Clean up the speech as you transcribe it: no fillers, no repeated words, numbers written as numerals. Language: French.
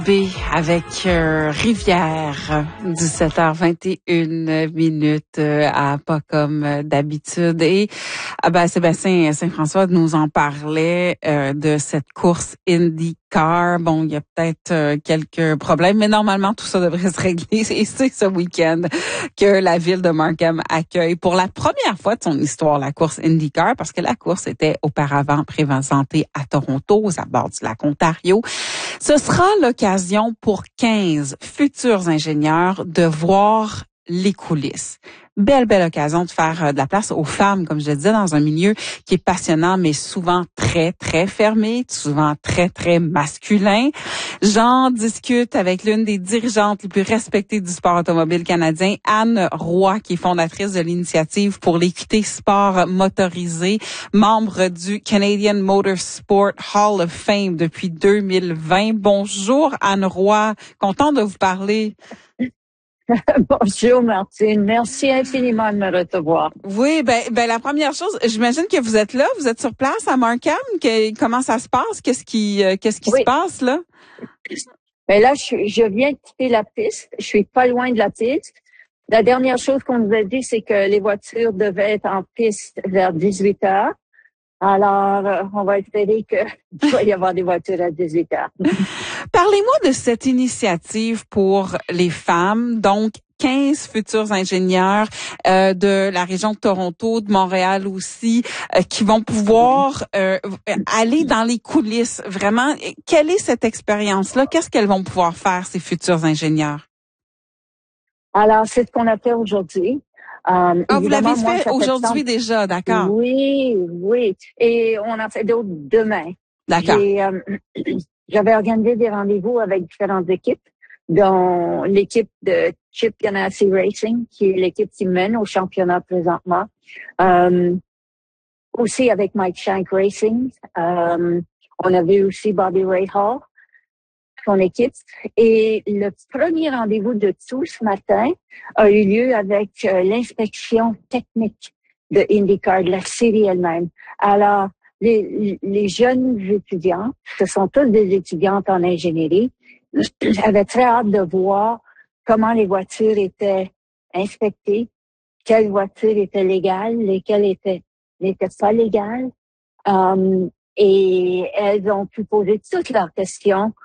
B avec Rivière, 17h21 à pas comme d'habitude. Et Sébastien Saint-François nous en parlait de cette course IndyCar. Bon, il y a peut-être quelques problèmes, mais normalement tout ça devrait se régler. Et c'est ce week-end que la ville de Markham accueille pour la première fois de son histoire la course IndyCar, parce que la course était auparavant présentée à Toronto, aux abords du lac Ontario. Ce sera l'occasion pour 15 futurs ingénieurs de voir les coulisses. Belle occasion de faire de la place aux femmes, comme je le disais, dans un milieu qui est passionnant, mais souvent très fermé, souvent très masculin. J'en discute avec l'une des dirigeantes les plus respectées du sport automobile canadien, Anne Roy, qui est fondatrice de l'initiative pour l'équité sport motorisé, membre du Canadian Motorsport Hall of Fame depuis 2020. Bonjour Anne Roy, contente de vous parler. Bonjour Martine, merci infiniment de me recevoir. Oui, la première chose, j'imagine que vous êtes là, vous êtes sur place à Markham. Comment ça se passe? Qu'est-ce qui se passe là? Ben là, je viens de quitter la piste. Je suis pas loin de la piste. La dernière chose qu'on nous a dit, c'est que les voitures devaient être en piste vers 18 heures. Alors, on va espérer qu'il va y avoir des voitures à 18 heures. Parlez-moi de cette initiative pour les femmes, donc 15 futurs ingénieurs de la région de Toronto, de Montréal aussi, qui vont pouvoir aller dans les coulisses. Vraiment, quelle est cette expérience-là? Qu'est-ce qu'elles vont pouvoir faire, ces futurs ingénieurs? Alors, c'est ce qu'on a fait aujourd'hui. Vous l'avez fait aujourd'hui déjà, d'accord. Oui. Et on en fait d'autres demain. D'accord. J'avais organisé des rendez-vous avec différentes équipes, dont l'équipe de Chip Ganassi Racing, qui est l'équipe qui mène au championnat présentement. Aussi avec Mike Shank Racing. On a vu aussi Bobby Rahal, son équipe. Et le premier rendez-vous de tout ce matin a eu lieu avec l'inspection technique de IndyCar, de la série elle-même. Alors, les jeunes étudiants, ce sont tous des étudiantes en ingénierie, avaient très hâte de voir comment les voitures étaient inspectées, quelles voitures étaient légales, lesquelles n'étaient pas légales. Et elles ont pu poser toutes leurs questions